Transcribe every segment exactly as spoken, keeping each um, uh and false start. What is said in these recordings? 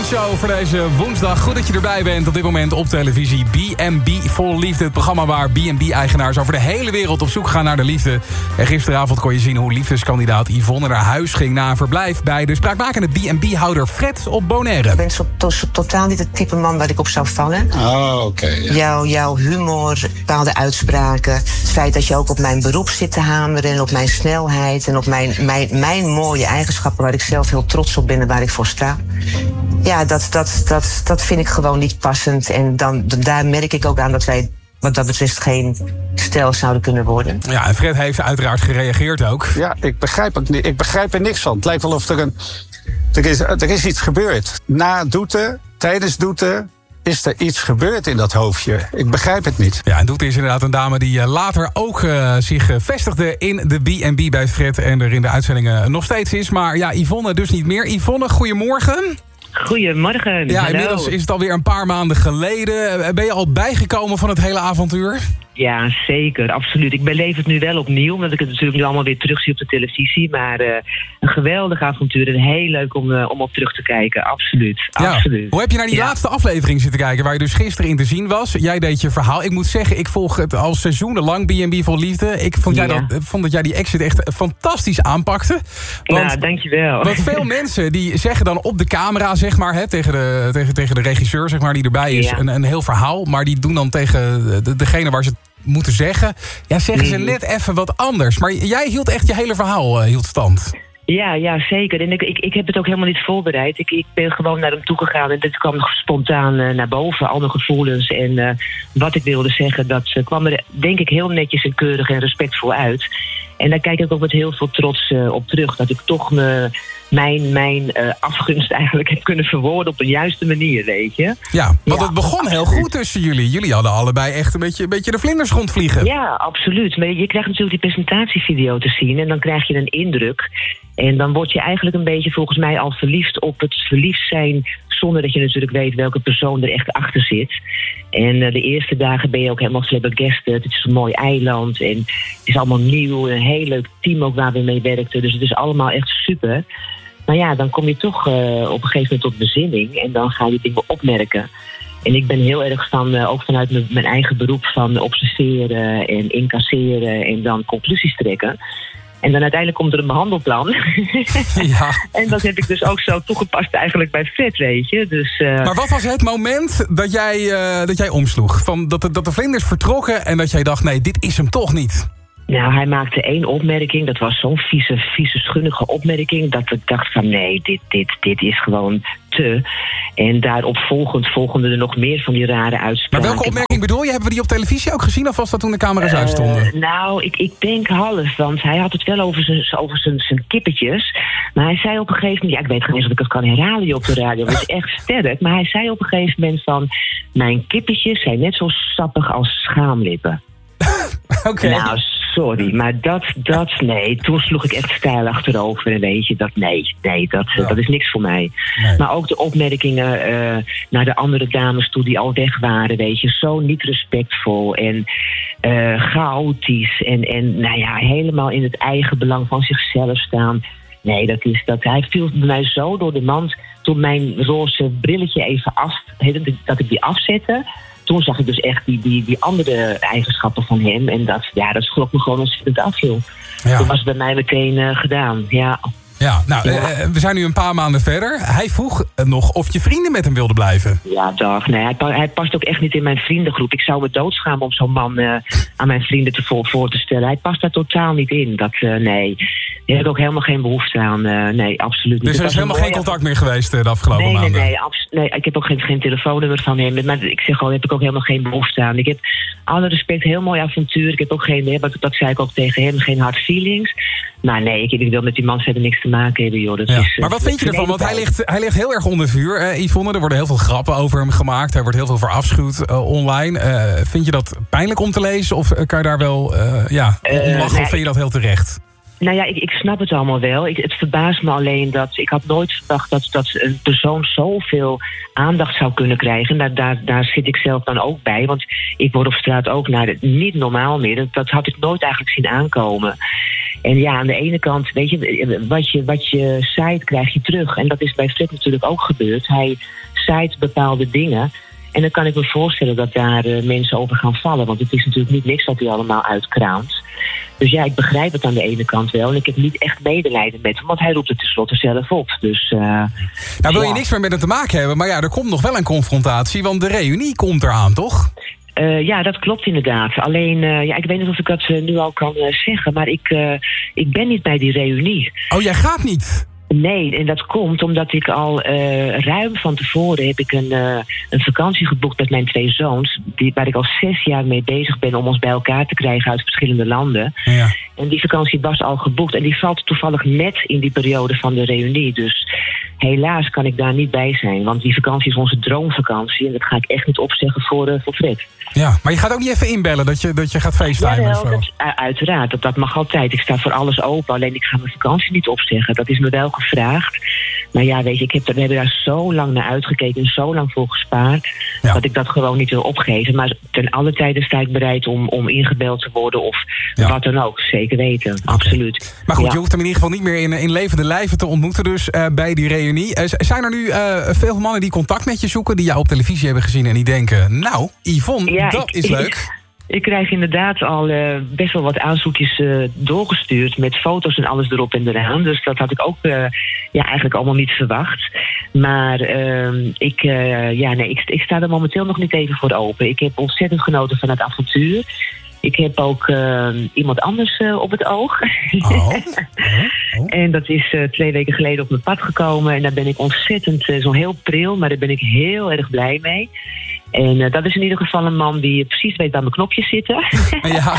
Show voor deze woensdag. Goed dat je erbij bent op dit moment op televisie. B en B Vol Liefde, het programma waar B en B-eigenaars over de hele wereld op zoek gaan naar de liefde. En gisteravond kon je zien hoe liefdeskandidaat Yvonne naar huis ging na een verblijf bij de spraakmakende B en B-houder Fred op Bonaire. Ik ben zo, to, totaal niet het type man waar ik op zou vallen. Oh, oké. Okay, ja. Jouw, jouw humor, bepaalde uitspraken. Het feit dat je ook op mijn beroep zit te hameren en op mijn snelheid en op mijn, mijn, mijn mooie eigenschappen waar ik zelf heel trots op ben en waar ik voor sta. Ja, dat, dat, dat, dat vind ik gewoon niet passend. En dan, daar merk ik ook aan dat wij wat dat betreft geen stel zouden kunnen worden. Ja, en Fred heeft uiteraard gereageerd ook. Ja, ik begrijp het niet. Ik begrijp er niks van. Het lijkt wel of er een... Er is, er is iets gebeurd. Na Doete, tijdens Doete, is er iets gebeurd in dat hoofdje. Ik begrijp het niet. Ja, en Doete is inderdaad een dame die later ook uh, zich vestigde in de B en B bij Fred en er in de uitzendingen nog steeds is. Maar ja, Yvonne dus niet meer. Yvonne, goedemorgen. Goedemorgen. Ja, hallo. Inmiddels is het alweer een paar maanden geleden. Ben je al bijgekomen van het hele avontuur? Ja, zeker. Absoluut. Ik beleef het nu wel opnieuw, omdat ik het natuurlijk nu allemaal weer terugzie op de televisie. Maar uh, een geweldig avontuur en heel leuk om, uh, om op terug te kijken. Absoluut. Ja. Absoluut. Hoe heb je naar die ja. laatste aflevering zitten kijken, waar je dus gisteren in te zien was? Jij deed je verhaal. Ik moet zeggen, ik volg het al seizoenenlang, B en B Vol Liefde. Ik vond, jij ja. dat, vond dat jij die exit echt fantastisch aanpakte. Want, ja, dankjewel. Want veel mensen die zeggen dan op de camera, zeg maar, hè, tegen, de, tegen, tegen de regisseur, zeg maar, die erbij is, ja. een, een heel verhaal. Maar die doen dan tegen de, degene waar ze het moeten zeggen, ja, zeggen ze net even wat anders. Maar jij hield echt je hele verhaal uh, hield stand. Ja, ja, zeker. En ik, ik, ik heb het ook helemaal niet voorbereid. Ik, ik ben gewoon naar hem toegegaan en dit kwam nog spontaan uh, naar boven. Al mijn gevoelens en uh, wat ik wilde zeggen, dat uh, kwam er denk ik heel netjes en keurig en respectvol uit. En daar kijk ik ook met heel veel trots uh, op terug. Dat ik toch me, mijn, mijn uh, afgunst eigenlijk heb kunnen verwoorden op de juiste manier, weet je. Ja, want ja, het begon absoluut. heel goed tussen jullie. Jullie hadden allebei echt een beetje, een beetje de vlinders rondvliegen. Ja, absoluut. Maar je krijgt natuurlijk die presentatievideo te zien en dan krijg je een indruk. En dan word je eigenlijk een beetje volgens mij al verliefd op het verliefd zijn, zonder dat je natuurlijk weet welke persoon er echt achter zit. En uh, de eerste dagen ben je ook helemaal flabbergasted. Het is een mooi eiland en het is allemaal nieuw. Een heel leuk team ook waar we mee werkten. Dus het is allemaal echt super. Maar ja, dan kom je toch uh, op een gegeven moment tot bezinning en dan ga je dingen opmerken. En ik ben heel erg van, uh, ook vanuit mijn, mijn eigen beroep, van observeren en incasseren en dan conclusies trekken. En dan uiteindelijk komt er een behandelplan. Ja. En dat heb ik dus ook zo toegepast eigenlijk bij Fred, weet je. Dus, uh... Maar wat was het moment dat jij, uh, dat jij omsloeg? Van dat, de, dat de vlinders vertrokken en dat jij dacht, nee, dit is hem toch niet? Nou, hij maakte één opmerking. Dat was zo'n vieze, vieze, schunnige opmerking. Dat ik dacht van nee, dit, dit, dit is gewoon te. En daarop volgend volgende er nog meer van die rare uitspraken. Maar welke opmerking bedoel je? Hebben we die op televisie ook gezien? Of was dat toen de camera's uh, uitstonden? Nou, ik, ik denk half. Want hij had het wel over zijn, over zijn, zijn kippetjes. Maar hij zei op een gegeven moment... Ja, ik weet geen eens of ik het kan herhalen hier op de radio. Dat is echt sterk. Maar hij zei op een gegeven moment van... Mijn kippetjes zijn net zo sappig als schaamlippen. Oké. Okay. Nou, sorry, maar dat, dat, nee. Toen sloeg ik echt stijl achterover en weet je, dat, nee, nee, dat, ja. dat is niks voor mij. Nee. Maar ook de opmerkingen uh, naar de andere dames toe die al weg waren, weet je, zo niet respectvol en uh, chaotisch en, en, nou ja, helemaal in het eigen belang van zichzelf staan. Nee, dat is dat. Hij viel bij mij zo door de mand toen mijn roze brilletje even af, dat ik die afzette. Toen zag ik dus echt die, die, die andere eigenschappen van hem. En dat, ja, dat schrok me gewoon ontzettend af, joh. Ja. Toen was het bij mij meteen uh, gedaan, ja. Ja, nou, ja. Uh, we zijn nu een paar maanden verder. Hij vroeg nog of je vrienden met hem wilden blijven. Ja, dag. Nee, hij, hij past ook echt niet in mijn vriendengroep. Ik zou me doodschamen om zo'n man uh, aan mijn vrienden te voor, voor te stellen. Hij past daar totaal niet in. Dat, uh, nee, daar heb ik ook helemaal geen behoefte aan. Uh, nee, absoluut niet. Dus er is helemaal geen contact meer geweest de afgelopen nee, maanden? Nee, nee, abs- nee, ik heb ook geen, geen telefoonnummer van hem. Maar ik zeg al, daar heb ik ook helemaal geen behoefte aan. Ik heb alle respect, heel mooi avontuur. Ik heb ook geen, dat, dat zei ik ook tegen hem, geen hard feelings. Maar nee, ik, ik wil met die man verder niks te maken hebben, joh. Dat ja. is, maar wat vind je ervan? Want hij ligt, hij ligt heel erg onder vuur, eh, Yvonne. Er worden heel veel grappen over hem gemaakt. Hij wordt heel veel verafschuwd uh, online. Uh, vind je dat pijnlijk om te lezen? Of kan je daar wel uh, ja, om lachen? Uh, nee, of vind je dat heel terecht? Nou ja, ik, ik snap het allemaal wel. Ik, het verbaast me alleen dat... Ik had nooit verwacht dat, dat een persoon zoveel aandacht zou kunnen krijgen. Daar, daar, daar zit ik zelf dan ook bij. Want ik word op straat ook naar de, niet normaal meer. Dat, dat had ik nooit eigenlijk zien aankomen. En ja, aan de ene kant, weet je, wat je, wat je zaait, krijg je terug. En dat is bij Fred natuurlijk ook gebeurd. Hij zaait bepaalde dingen. En dan kan ik me voorstellen dat daar uh, mensen over gaan vallen. Want het is natuurlijk niet niks wat hij allemaal uitkraamt. Dus ja, ik begrijp het aan de ene kant wel. En ik heb niet echt medelijden met hem, want hij roept het tenslotte zelf op. Dus, uh, nou, wil je ja. niks meer met hem te maken hebben. Maar ja, er komt nog wel een confrontatie, want de reunie komt eraan, toch? Uh, ja, dat klopt inderdaad. Alleen, uh, ja, ik weet niet of ik dat uh, nu al kan uh, zeggen, maar ik, uh, ik ben niet bij die reunie. Oh, jij gaat niet? Nee, en dat komt omdat ik al uh, ruim van tevoren heb ik een, uh, een vakantie geboekt met mijn twee zoons, die, waar ik al zes jaar mee bezig ben om ons bij elkaar te krijgen uit verschillende landen. Ja. En die vakantie was al geboekt en die valt toevallig net in die periode van de reunie. Dus helaas kan ik daar niet bij zijn, want die vakantie is onze droomvakantie en dat ga ik echt niet opzeggen voor, uh, voor Fred. Ja, maar je gaat ook niet even inbellen dat je, dat je gaat facetimen Ja, of zo? dat, uh, uiteraard, dat, dat mag altijd. Ik sta voor alles open, alleen ik ga mijn vakantie niet opzeggen. Dat is me wel gevraagd. Maar ja, weet je, ik heb, we hebben daar zo lang naar uitgekeken en zo lang voor gespaard, ja. dat ik dat gewoon niet wil opgeven. Maar ten alle tijden sta ik bereid om, om ingebeld te worden of ja. wat dan ook. Zeker weten, okay. Absoluut. Maar goed, ja. je hoeft hem in ieder geval niet meer in, in levende lijven te ontmoeten dus uh, bij die reunie. Uh, zijn er nu uh, veel mannen die contact met je zoeken, die jou op televisie hebben gezien en die denken, nou, Yvonne, ja, dat ik, is leuk. Ik, ik krijg inderdaad al uh, best wel wat aanzoekjes uh, doorgestuurd met foto's en alles erop en eraan. Dus dat had ik ook uh, ja, eigenlijk allemaal niet verwacht. Maar uh, ik, uh, ja, nee, ik, ik sta er momenteel nog niet even voor open. Ik heb ontzettend genoten van het avontuur. Ik heb ook uh, iemand anders uh, op het oog. Oh. Oh. Oh. En dat is uh, twee weken geleden op mijn pad gekomen. En daar ben ik ontzettend, uh, zo heel pril, maar daar ben ik heel erg blij mee. En uh, dat is in ieder geval een man die precies weet waar mijn knopjes zitten. Ja.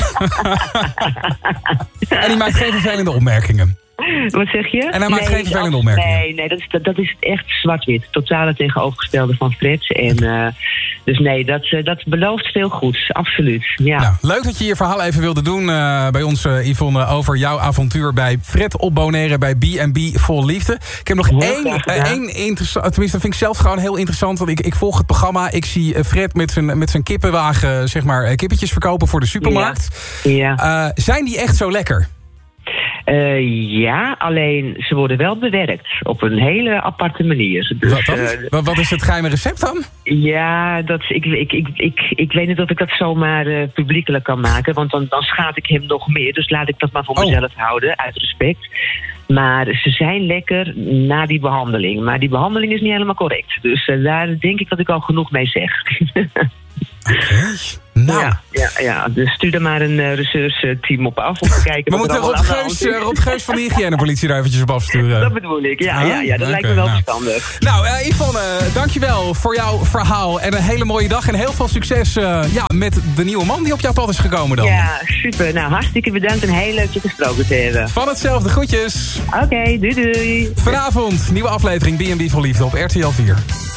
En die maakt geen vervelende opmerkingen. Wat zeg je? En hij maakt nee, geen vervelende opmerkingen. Nee, nee dat, is, dat, dat is echt zwart-wit. Totale tegenovergestelde van Fred. En, uh, dus nee, dat, uh, dat belooft veel goeds. Absoluut. Ja. Nou, leuk dat je je verhaal even wilde doen uh, bij ons, uh, Yvonne, over jouw avontuur bij Fred op Bonaire bij B en B Vol Liefde. Ik heb nog één, uh, één interessant, tenminste dat vind ik zelf gewoon heel interessant, want ik, ik volg het programma. Ik zie uh, Fred met zijn, met zijn kippenwagen, zeg maar, kippetjes verkopen voor de supermarkt. Ja. Ja. Uh, zijn die echt zo lekker? Uh, ja, alleen ze worden wel bewerkt op een hele aparte manier. Dus, wat, dan? Uh, wat is het geheime recept dan? Ja, dat, ik, ik, ik, ik, ik weet niet of ik dat zomaar uh, publiekelijk kan maken. Want dan, dan schaad ik hem nog meer. Dus laat ik dat maar voor oh. mezelf houden, uit respect. Maar ze zijn lekker na die behandeling. Maar die behandeling is niet helemaal correct. Dus uh, daar denk ik dat ik al genoeg mee zeg. Oké. Okay. Nou. Ja, ja, ja, dus stuur er maar een uh, research-team op af om te kijken. We moeten Rob Geus, uh, Rob Geus van de hygiënepolitie daar eventjes op afsturen. Dat bedoel ik, ja, ja, ja dat okay, lijkt me wel nou. verstandig. Nou, uh, Yvonne, dankjewel voor jouw verhaal. En een hele mooie dag en heel veel succes uh, ja, met de nieuwe man die op jouw pad is gekomen dan. Ja, super. Nou, hartstikke bedankt en heel leuk je gesproken te hebben. Van hetzelfde, groetjes. Oké, okay, doei doei. Vanavond, nieuwe aflevering B en B Vol Liefde op R T L vier.